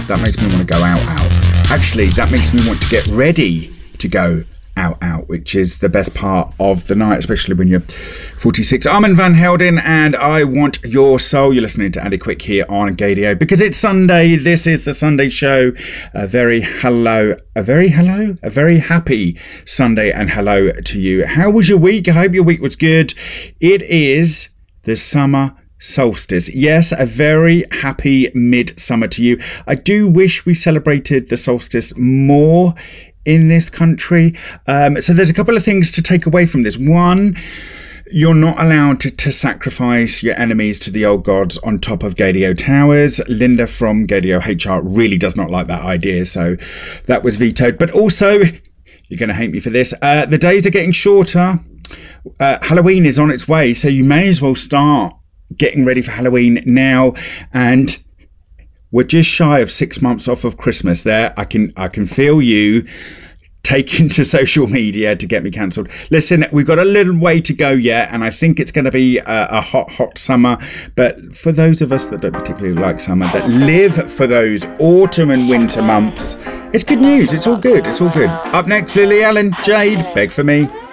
That makes me want to go out. Actually, that makes me want to get ready to go out, which is the best part of the night, especially when you're 46. Armand Van Helden, and I Want Your Soul. You're listening to Andy Quick here on Gaydio because it's Sunday. This is the Sunday show. A very happy Sunday, and hello to you. How was your week? I hope your week was good. It is the summer solstice. Yes, a very happy midsummer to you. I do wish we celebrated the solstice more in this country. So there's a couple of things to take away from this. One, you're not allowed to sacrifice your enemies to the old gods on top of Gaydio Towers. Linda from Gaydio HR really does not like that idea, so that was vetoed. But also, you're going to hate me for this, the days are getting shorter. Halloween is on its way, so you may as well start getting ready for Halloween now. And we're just shy of 6 months off of Christmas there. I can feel you taking to social media to get me cancelled. Listen, we've got a little way to go yet, and I think it's going to be a hot summer. But for those of us that don't particularly like summer, that live for those autumn and winter months, it's good news. It's all good. Up next, Lily Allen, Jade, Beg For Me.